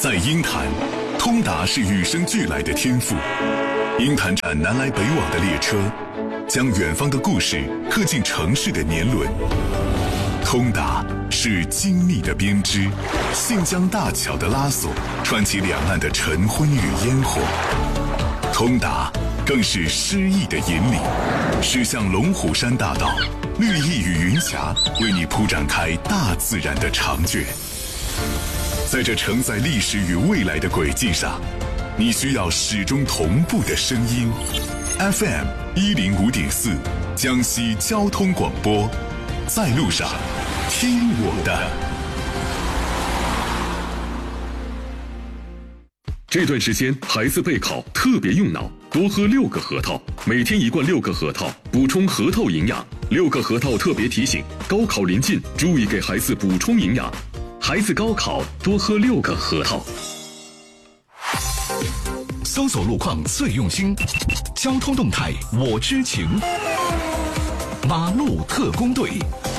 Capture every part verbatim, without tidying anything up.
在鹰潭，通达是与生俱来的天赋。鹰潭站南来北往的列车，将远方的故事刻进城市的年轮。通达是精密的编织，信江大桥的拉索，串起两岸的晨昏与烟火。通达更是诗意的引领，驶向龙虎山大道，绿意与云霞为你铺展开大自然的长卷。在这承载历史与未来的轨迹上，你需要始终同步的声音。F M 一零五点四，江西交通广播，在路上，听我的。 这段时间孩子备考特别用脑，多喝六个核桃，每天一罐六个核桃，补充核桃营养。六个核桃特别提醒：高考临近，注意给孩子补充营养。孩子高考多喝六个核桃。 搜索路况最用心，交通动态我知情。马路特工队。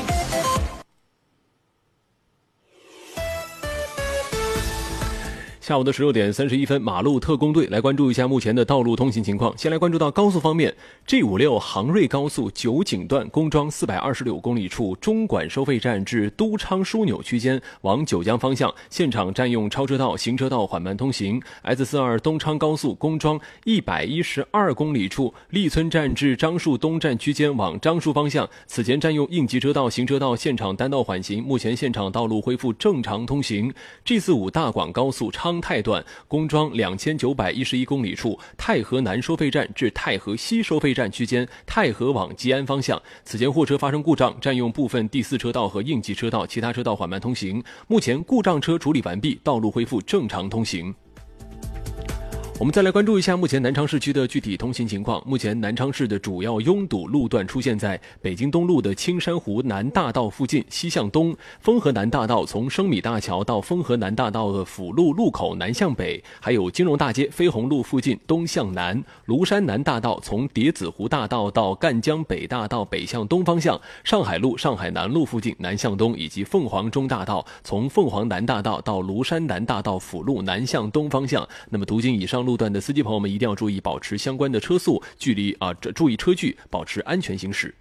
下午的十六点三十一分，马路特工队来关注一下目前的道路通行情况。先来关注到高速方面 ，G 五六杭瑞高速九井段公庄四百二十六公里处中管收费站至都昌枢纽区间往九江方向，现场占用超车道、行车道缓慢通行。S 四二东昌高速公庄一百一十二公里处立村站至樟树东站区间往樟树方向，此前占用应急车道、行车道，现场单道缓行，目前现场道路恢复正常通行。G 四五大广高速昌泰段公庄两千九百一十一公里处太河南收费站至太河西收费站区间太河往吉安方向，此前货车发生故障，占用部分第四车道和应急车道，其他车道缓慢通行，目前故障车处理完毕，道路恢复正常通行。我们再来关注一下目前南昌市区的具体通行情况。目前南昌市的主要拥堵路段出现在北京东路的青山湖南大道附近西向东，丰河南大道从生米大桥到丰河南大道的辅路路口南向北，还有金融大街飞鸿路附近东向南，庐山南大道从叠子湖大道到赣江北大道北向东方向，上海路上海南路附近南向东，以及凤凰中大道从凤凰南大道到庐山南大道辅路南向东方向。那么途经以上路段的司机朋友们一定要注意保持相关的车速距离啊，注意车距，保持安全行驶。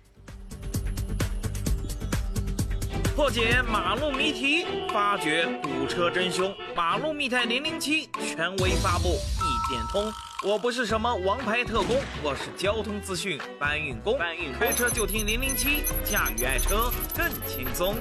破解马路谜题，发掘堵车真凶。马路密探零零七权威发布，一点通。我不是什么王牌特工，我是交通资讯搬运工。搬运开车就听零零七，驾驭爱车更轻松。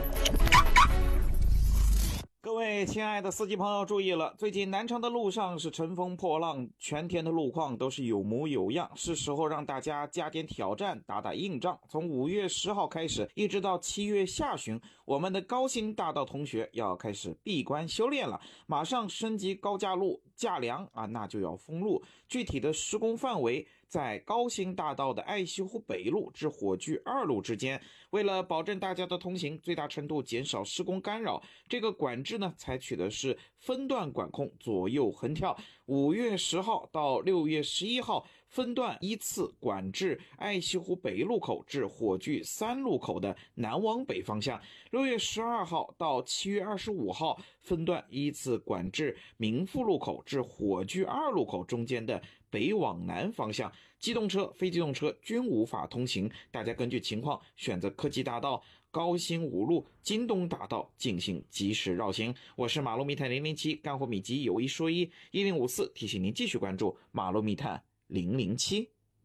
各位亲爱的司机朋友注意了，最近南昌的路上是乘风破浪，全天的路况都是有模有样，是时候让大家加点挑战，打打硬仗。从五月十号开始一直到七月下旬，我们的高新大道同学要开始闭关修炼了，马上升级高架路架梁啊，那就要封路。具体的施工范围在高新大道的爱西湖北路至火炬二路之间。为了保证大家的通行，最大程度减少施工干扰，这个管制呢采取的是分段管控，左右横跳。五月十号到六月十一号分段依次管制爱西湖北路口至火炬三路口的南往北方向。六月十二号到七月二十五号分段依次管制民富路口至火炬二路口中间的北往南方向，机动车、非机动车均无法通行，大家根据情况选择科技大道、高新五路、京东大道进行及时绕行。我是马路密探零零七，干货秘籍有一说一，一零五四提醒您继续关注马路密探零零七。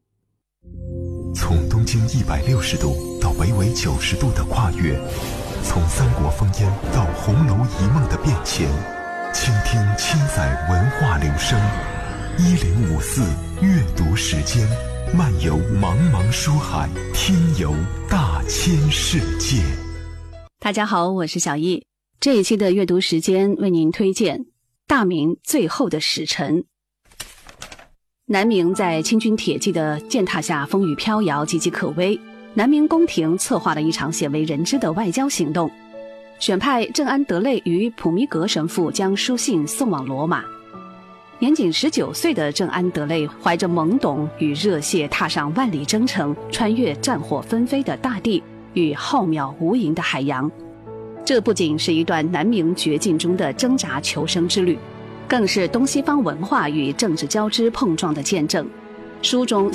从东经一百六十度到北纬九十度的跨越，从三国烽烟到红楼一梦的变迁，倾听千载文化流声。一零五四阅读时间，漫游茫茫书海，听游大千世界。 大家好，我是小易。这一期的阅读时间为您推荐大明最后的使臣。南明在清军铁骑的践踏下风雨飘摇，岌岌可危。南明宫廷策划了一场鲜为人知的外交行动，选派郑安德累与普米格神父将书信送往罗马。年仅十九岁的郑安德累怀着懵懂与热血，踏上万里征程，穿越战火纷飞的大地与浩渺无垠的海洋。这不仅是一段南明绝境中的挣扎求生之旅， 更是东西方文化与政治交织碰撞的见证。书中